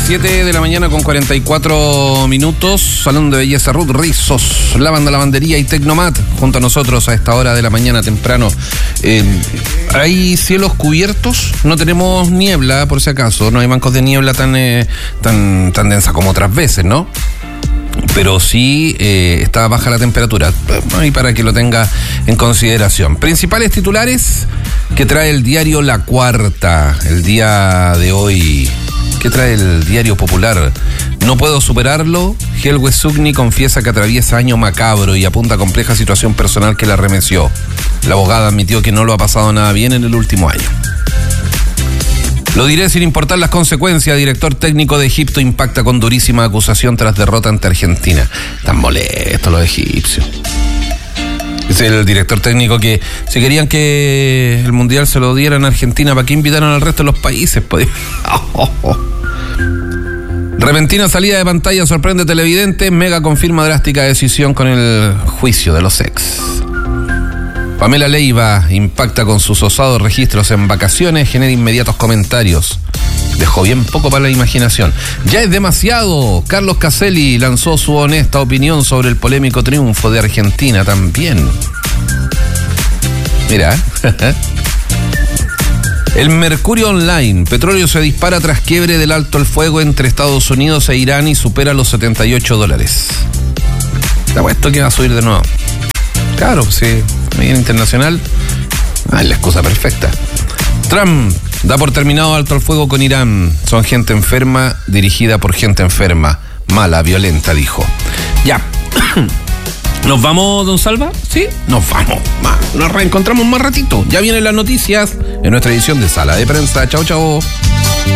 7 de la mañana con 44 minutos. Salón de belleza Ruth Rizos, Lavanda, Lavandería y Tecnomat junto a nosotros a esta hora de la mañana temprano. Hay cielos cubiertos, no tenemos niebla por si acaso, no hay bancos de niebla tan densa como otras veces, ¿no? Pero sí está baja la temperatura, y para que lo tenga en consideración. Principales titulares que trae el diario La Cuarta el día de hoy. ¿Qué trae el diario Popular? No puedo superarlo. Helwe Sugni confiesa que atraviesa año macabro y apunta a compleja situación personal que la remeció. La abogada admitió que no lo ha pasado nada bien en el último año. Lo diré sin importar las consecuencias. Director técnico de Egipto impacta con durísima acusación tras derrota ante Argentina. Están molestos los egipcios. Es el director técnico que, si querían que el mundial se lo dieran a Argentina, ¿para qué invitaron al resto de los países? Repentina salida de pantalla sorprende televidente. Mega confirma drástica decisión con el juicio de los ex. Pamela Leiva impacta con sus osados registros en vacaciones, genera inmediatos comentarios. Dejó bien poco para la imaginación. Ya es demasiado. Carlos Caselli lanzó su honesta opinión sobre el polémico triunfo de Argentina también. Mira. El Mercurio Online. Petróleo se dispara tras quiebre del alto el fuego entre Estados Unidos e Irán y supera los $78. Está puesto que va a subir de nuevo. Claro, sí. Medida internacional. La excusa perfecta. Trump da por terminado alto el fuego con Irán. Son gente enferma, dirigida por gente enferma. Mala, violenta, dijo. Ya. ¿Nos vamos, don Salva? Sí, nos vamos. Nos reencontramos más ratito. Ya vienen las noticias en nuestra edición de Sala de Prensa. Chao, chao.